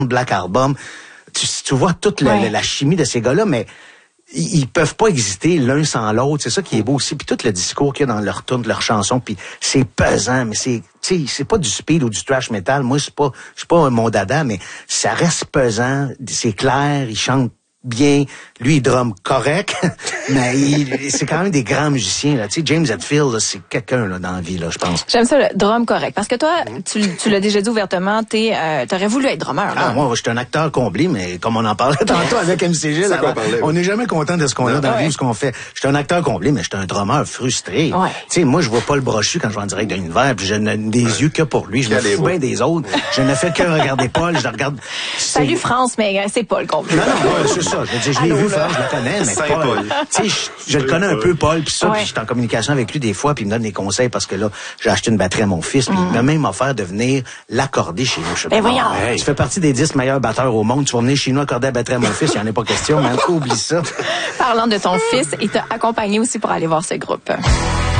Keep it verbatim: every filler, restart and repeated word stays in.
Black Album. Tu, tu vois toute la, ouais. la, la chimie de ces gars-là, mais ils, ils peuvent pas exister l'un sans l'autre. C'est ça qui est beau aussi. Puis tout le discours qu'il y a dans leur tune, leur chanson, puis c'est pesant, mais c'est, tu sais, c'est pas du speed ou du thrash metal. Moi, c'est pas, je suis pas mon dada, mais ça reste pesant. C'est clair, ils chantent bien. Lui, il drum correct, mais il, c'est quand même des grands musiciens, là. Tu sais, James Hetfield, là, c'est quelqu'un, là, dans la vie, là, je pense. J'aime ça, le drum correct. Parce que toi, tu, tu l'as déjà dit ouvertement, t'es, euh, t'aurais voulu être drummer, là. Ah, moi, je suis un acteur comblé, mais comme on en parlait tantôt avec M C G, là, on n'est jamais content de ce qu'on a dans la vie ou ce qu'on fait. Je suis un acteur comblé, mais je suis un drummer frustré. Ouais. Tu sais, moi, je vois pas le brochu quand je vais en direct de l'univers, puis je n'ai des ouais. yeux que pour lui. Je me fous bien des autres. Je ne fais que regarder Paul, je regarde... Salut France, mais c'est Paul comblé. Non, non, ouais, c'est ça. Je veux dire, je l'ai vu faire, je le connais, mais Paul... Paul. Tu sais, je, je le connais un peu, Paul, puis ça, ouais. puis je suis en communication avec lui des fois, puis il me donne des conseils parce que là, j'ai acheté une batterie à mon fils, puis mm. il m'a même offert de venir l'accorder chez nous. Je sais ben pas, voyons. Hey. Tu fais partie des dix meilleurs batteurs au monde, tu vas venir chez nous accorder la batterie à mon fils, il n'y en a pas question, mais oublie ça. Parlant de ton fils, il t'a accompagné aussi pour aller voir ce groupe.